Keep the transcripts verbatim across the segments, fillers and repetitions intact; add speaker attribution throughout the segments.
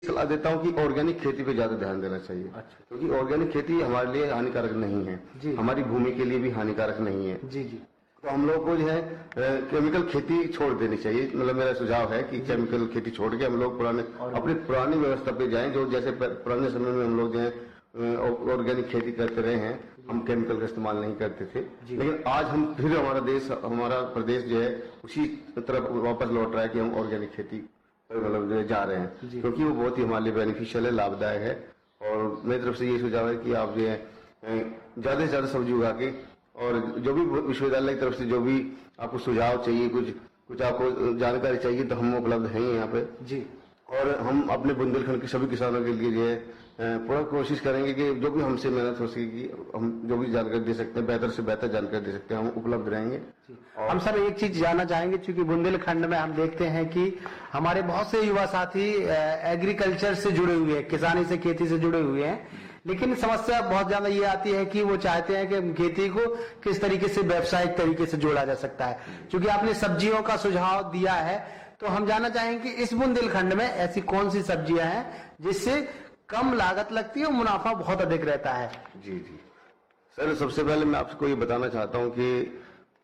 Speaker 1: सलाह देता हूँ कि ऑर्गेनिक खेती पे ज्यादा ध्यान देना चाहिए।
Speaker 2: अच्छा।
Speaker 1: क्योंकि ऑर्गेनिक खेती हमारे लिए हानिकारक नहीं है
Speaker 2: जी।
Speaker 1: हमारी भूमि के लिए भी हानिकारक नहीं है।
Speaker 2: जी जी।
Speaker 1: तो हम लोग को जो है केमिकल खेती छोड़ देनी चाहिए। मतलब मेरा सुझाव है कि केमिकल खेती छोड़ के हम लोग पुराने अपनी पुरानी व्यवस्था पे जाएं, जो जैसे पुराने समय में हम लोग जो है ऑर्गेनिक खेती करते रहे हैं, हम केमिकल का इस्तेमाल नहीं करते थे। लेकिन आज हम फिर हमारा देश हमारा प्रदेश जो है उसी तरफ वापस लौट रहा है कि हम ऑर्गेनिक खेती मतलब जा रहे हैं, क्योंकि वो बहुत ही हमारे लिए बेनिफिशियल है, लाभदायक है। और मेरी तरफ से ये सुझाव है कि आप जो है ज्यादा से ज्यादा सब्जी उगा के, और जो भी विश्वविद्यालय की तरफ से जो भी आपको सुझाव चाहिए, कुछ कुछ आपको जानकारी चाहिए, तो हम उपलब्ध हैं यहाँ पे
Speaker 2: जी।
Speaker 1: और हम अपने बुंदेलखंड के सभी किसानों के लिए जो है पूरा कोशिश करेंगे कि जो भी हमसे मेहनत हो सकेगी, हम जो भी जानकारी दे सकते हैं, बेहतर से बेहतर जानकारी दे सकते हैं, हम उपलब्ध रहेंगे।
Speaker 2: हम सर एक चीज जानना चाहेंगे, क्योंकि बुंदेलखंड में हम देखते हैं कि हमारे बहुत से युवा साथी एग्रीकल्चर से जुड़े हुए हैं, किसानी से, खेती से जुड़े हुए हैं, लेकिन समस्या बहुत ज्यादा ये आती है कि वो चाहते हैं कि खेती को किस तरीके से व्यावसायिक तरीके से जोड़ा जा सकता है। क्योंकि आपने सब्जियों का सुझाव दिया है, तो हम जानना चाहेंगे कि इस बुंदेलखंड में ऐसी कौन सी सब्जियां हैं जिससे कम लागत लगती है और मुनाफा बहुत अधिक रहता है।
Speaker 1: जी जी सर, सबसे पहले मैं आपको ये बताना चाहता हूँ कि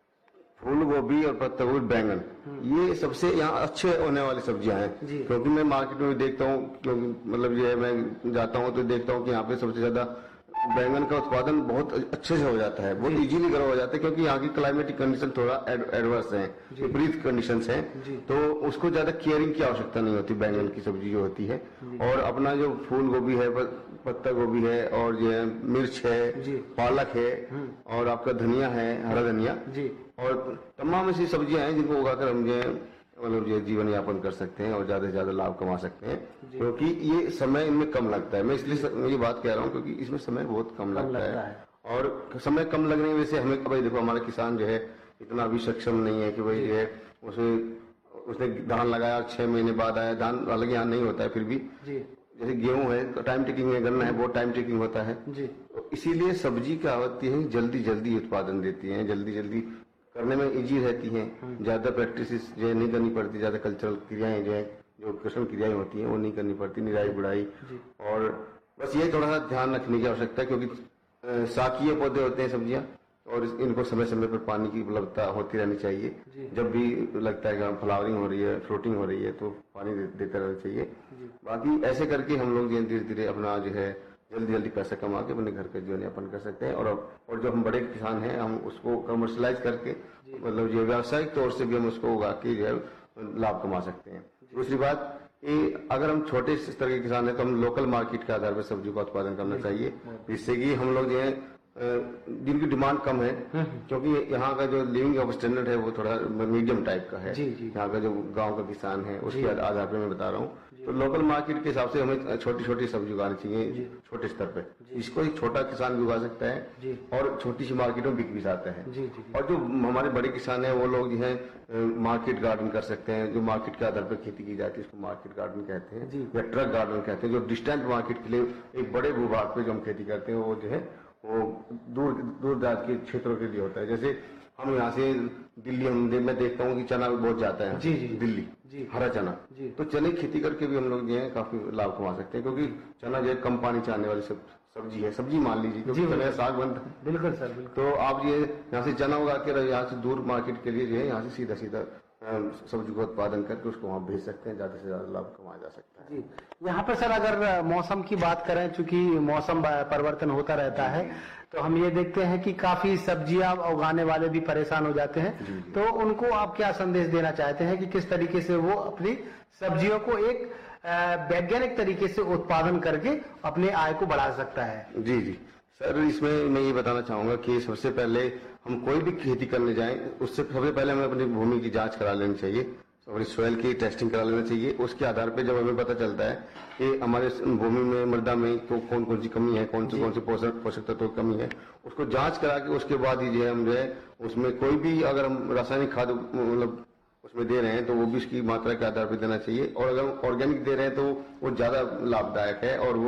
Speaker 1: फूल गोभी और पत्ता गोभी, बैंगन, ये सबसे यहाँ अच्छे होने वाली सब्जियां हैं। क्योंकि मैं मार्केट में भी देखता हूँ, क्योंकि मतलब ये मैं जाता हूँ तो देखता हूँ कि यहाँ पे सबसे ज्यादा बैंगन का उत्पादन बहुत अच्छे से हो जाता है, बहुत इजीली करा हो जाता है, क्योंकि यहाँ की क्लाइमेटिक कंडीशन थोड़ा एडवर्स है, विपरीत कंडीशंस हैं, तो उसको ज्यादा केयरिंग की आवश्यकता नहीं होती बैंगन की सब्जी जो होती है। और अपना जो फूल गोभी है, पत्ता गोभी है, और जो है मिर्च है, पालक है, और आपका धनिया है, हरा धनिया, और तमाम ऐसी सब्जियां हैं जिनको उगाकर हम जो मतलब ये जीवन यापन कर सकते हैं और ज्यादा से ज्यादा लाभ कमा सकते हैं, क्योंकि ये समय इनमें कम लगता है। मैं इसलिए ये बात कह रहा हूँ क्योंकि इसमें समय बहुत कम लगता है, और समय कम लगने की वजह से हमें, भाई देखो हमारा किसान जो है इतना अभी सक्षम नहीं है कि भाई जो है उसे उसने धान लगाया, छह महीने बाद आया धान, हालांकि यहाँ नहीं होता है फिर भी, जैसे गेहूं है टाइम टेकिंग है, गन्ना है बहुत टाइम टेकिंग होता है, तो इसीलिए सब्जी क्या होती है जल्दी जल्दी उत्पादन देती है, जल्दी जल्दी करने में इजी रहती हैं, ज्यादा प्रैक्टिस जो है नहीं करनी पड़ती, ज्यादा कल्चरल क्रियाएं जो है जो कृषि क्रियाएं होती हैं वो नहीं करनी पड़ती, निराई बुढ़ाई, और बस ये थोड़ा सा ध्यान रखने की आवश्यकता है, क्योंकि साकीय पौधे होते हैं सब्जियां, और इनको समय समय पर पानी की उपलब्धता होती रहनी चाहिए। जब भी लगता है कि फ्लावरिंग हो रही है, फ्रूटिंग हो रही है, तो पानी दे, देते रहना चाहिए। बाकी ऐसे करके हम लोग धीरे धीरे अपना जो है जल्दी जल्दी पैसा कमा के अपने घर का जीवन यापन कर सकते हैं, और और जो हम बड़े किसान हैं हम उसको कमर्शलाइज करके मतलब जो व्यावसायिक तौर से भी हम उसको उगा के जो है लाभ कमा सकते हैं। दूसरी बात ये, अगर हम छोटे स्तर के किसान हैं तो हम लोकल मार्केट के आधार पर सब्जी का उत्पादन करना चाहिए, जिससे कि हम लोग जो है जिनकी डिमांड कम है, क्योंकि यहाँ का जो लिविंग ऑफ स्टैंडर्ड है वो थोड़ा मीडियम टाइप का है, यहाँ का जो गांव का किसान है उसके आधार पर मैं बता रहा हूँ, तो लोकल मार्केट के हिसाब से हमें छोटी छोटी सब्जी उगानी चाहिए छोटे स्तर पे। इसको एक छोटा किसान भी उगा सकता है और छोटी सी मार्केट में बिक भी जाता है। और जो हमारे बड़े किसान हैं वो लोग जो है मार्केट गार्डन कर सकते हैं, जो मार्केट के आधार पर खेती की जाती है उसको मार्केट गार्डन कहते हैं या ट्रक गार्डन कहते हैं, जो डिस्टेंट मार्केट के लिए एक बड़े भूभाग पे जो हम खेती करते हैं वो जो है वो दूर दूर दराज के क्षेत्रों के लिए होता है। जैसे हम यहाँ से दिल्ली, हम मैं देखता हूँ कि चना बहुत जाता है जी, जी, दिल्ली जी, हरा चना जी। तो चने की खेती करके भी हम लोग जो है काफी लाभ कमा सकते हैं, क्योंकि चना जो है कम पानी चाहने वाली सब सब्जी है, सब्जी मान लीजिए, क्योंकि चना साग बनता है।
Speaker 2: बिल्कुल सर, बिल्कुल।
Speaker 1: तो आप ये यहाँ से चना उगा के यहाँ से दूर मार्केट के लिए जो है यहाँ से सीधा सीधा सब्जी का उत्पादन करके उसको वहाँ भेज सकते हैं, ज्यादा से ज्यादा लाभ कमाया जा सकता है।
Speaker 2: जी, यहाँ पर सर अगर मौसम की बात करें, चूंकि मौसम परिवर्तन होता रहता है, तो हम ये देखते हैं कि काफी सब्जियां उगाने वाले भी परेशान हो जाते हैं, जी, जी। तो उनको आप क्या संदेश देना चाहते हैं कि किस तरीके से वो अपनी सब्जियों को एक वैज्ञानिक तरीके से उत्पादन करके अपने आय को बढ़ा सकता है?
Speaker 1: जी जी सर, इसमें मैं ये बताना चाहूंगा कि सबसे पहले हम कोई भी खेती करने जाएं उससे सबसे पहले हमें अपनी भूमि की जांच करा लेनी चाहिए, अपनी सॉइल की टेस्टिंग करा लेना चाहिए। उसके आधार पर जब हमें पता चलता है कि हमारे भूमि में, मृदा में तो कौन कौन सी कमी है, कौन सी कौन सी पोषक पोषक तत्वों की कमी है, उसको जांच करा के उसके बाद ही जो है हम जो है उसमें कोई भी अगर हम रासायनिक खाद मतलब उसमें दे रहे हैं तो वो भी उसकी मात्रा के आधार पर देना चाहिए, और अगर हम ऑर्गेनिक दे रहे हैं तो वो ज्यादा लाभदायक है। और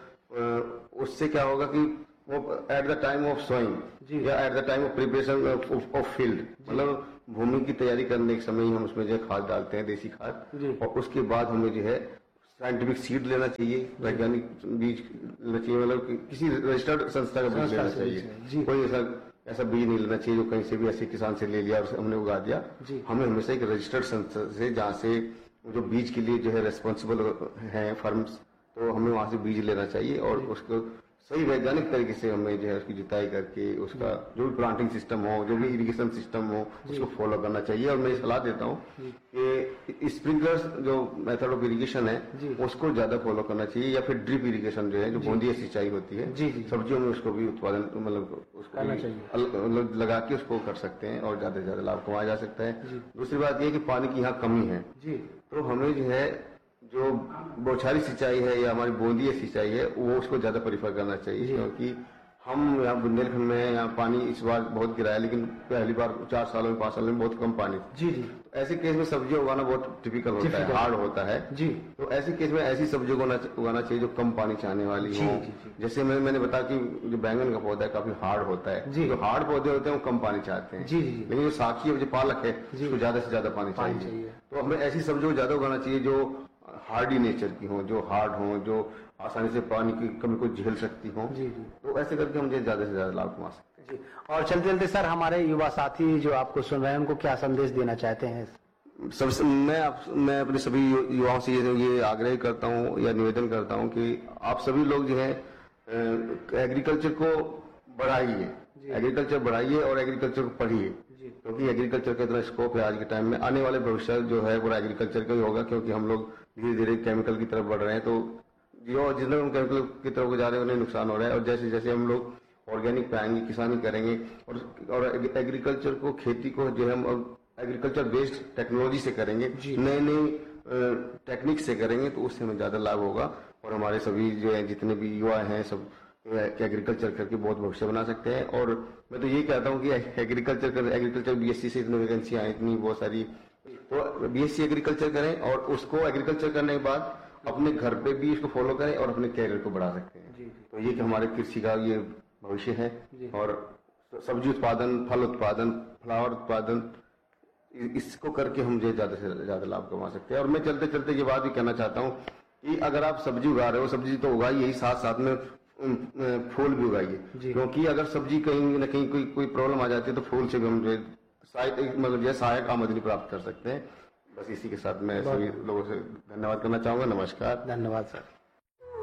Speaker 1: वो उससे क्या होगा कि वो at the time of sowing या at the time of preparation of field, मतलब भूमि की तैयारी करने के समय ही हम उसमें जो खाद डालते हैं, देसी खाद, और उसके बाद हमें जो है साइंटिफिक सीड लेना चाहिए, वैज्ञानिक बीज लेना चाहिए, मतलब कि किसी रजिस्टर्ड संस्था का बीज लेना चाहिए। कोई ऐसा ऐसा बीज नहीं लेना चाहिए जो कहीं से भी ऐसे किसान से ले लिया और हमने उगा दिया। हमें हमेशा एक रजिस्टर्ड संस्था से, जहाँ से जो बीज के लिए जो है रेस्पॉन्सिबल है फर्म्स, तो हमें वहां से बीज लेना चाहिए और उसको सही वैज्ञानिक तरीके से हमें जो है उसकी जुताई करके उसका जो भी प्लांटिंग सिस्टम हो, जो भी इरिगेशन सिस्टम हो, उसको फॉलो करना चाहिए। और मैं ये सलाह देता हूँ कि स्प्रिंकलर्स जो मेथड ऑफ इरिगेशन है उसको ज्यादा फॉलो करना चाहिए, या फिर ड्रिप इरिगेशन जो है जो बूंदी सिंचाई होती है सब्जियों में, उसको भी उत्पादन मतलब उसको लगा के उसको कर सकते हैं और ज्यादा से ज्यादा लाभ कमाया जा सकता है। दूसरी बात यह कि पानी की यहाँ कमी है, तो हमें जो है जो बौछारी सिंचाई है या हमारी बूंदी सिंचाई है वो उसको ज्यादा प्रेफर करना चाहिए, क्योंकि हम यहाँ बुंदेलखंड में यहाँ पानी इस बार बहुत गिरा है, लेकिन पहली बार चार सालों में पांच सालों में बहुत कम पानी जी जी तो ऐसे केस में सब्जियां उगाना बहुत टिपिकल होता है, हार्ड होता है जी। तो ऐसे केस में ऐसी सब्जियों को उगाना चाहिए जो कम पानी चाहने वाली हो। जैसे मैं, मैंने बताया कि जो बैंगन का पौधा है काफी हार्ड होता है, जो हार्ड पौधे होते हैं वो कम पानी चाहते हैं, लेकिन जो साखी है, जो पालक है, उसको ज्यादा से ज्यादा पानी चाहिए। तो हमें ऐसी सब्जियों को ज्यादा उगाना चाहिए जो हार्डी नेचर की हो, जो हार्ड हो, जो आसानी से पानी की कमी को झेल सकती हो। जी जी। तो ऐसे करके हम ज्यादा से ज्यादा लाभ कमा सकते हैं जी।
Speaker 2: और चलते चलते सर, हमारे युवा साथी जो आपको सुन रहे हैं उनको क्या संदेश देना चाहते हैं?
Speaker 1: सबसे मैं आप मैं अपने सभी युवाओं से ये, ये आग्रह करता हूँ या निवेदन करता हूँ कि आप सभी लोग जो है एग्रीकल्चर को बढ़ाइए, एग्रीकल्चर बढ़ाइए और एग्रीकल्चर को पढ़िए, क्योंकि एग्रीकल्चर का इतना स्कोप है आज के टाइम में। आने वाले भविष्य जो है पूरा एग्रीकल्चर का ही होगा, क्योंकि हम लोग धीरे धीरे केमिकल की तरफ बढ़ रहे हैं। तो जो जितने हम केमिकल की तरफ जा रहे हैं उन्हें नुकसान हो रहा है, और जैसे जैसे हम लोग ऑर्गेनिक पे आएंगे, किसानी करेंगे और और एग्रीकल्चर को, खेती को जो है हम एग्रीकल्चर बेस्ड टेक्नोलॉजी से करेंगे, नए नए टेक्निक से करेंगे, तो उससे हमें ज्यादा लाभ होगा। और हमारे सभी जो है जितने भी युवा हैं सब एग्रीकल्चर करके बहुत भविष्य बना सकते हैं। और मैं तो ये कहता हूँ कि एग्रीकल्चर कर एग्रीकल्चर बीएससी से इतनी वैकेंसी आई, इतनी बहुत सारी, तो बीएससी एग्रीकल्चर करें और उसको एग्रीकल्चर करने के बाद अपने घर पे भी इसको फॉलो करें और अपने कैरियर को बढ़ा सकते हैं। जी, जी। तो ये कि हमारे कृषि का ये भविष्य है। और सब्जी उत्पादन, फल उत्पादन, फ्लावर उत्पादन, इसको करके हम जो ज्यादा से ज्यादा लाभ कमा सकते हैं। और मैं चलते चलते ये बात भी कहना चाहता हूँ कि अगर आप सब्जी उगा रहे हो, सब्जी तो उगाइए ही, साथ साथ में फूल भी उगाइए, क्योंकि अगर सब्जी कहीं न कहीं कोई कोई प्रॉब्लम आ जाती है तो फूल से भी हम जो मतलब जो सहायक आमदनी प्राप्त कर सकते हैं। बस इसी के साथ मैं सभी लोगों से धन्यवाद करना चाहूंगा। नमस्कार।
Speaker 2: धन्यवाद सर।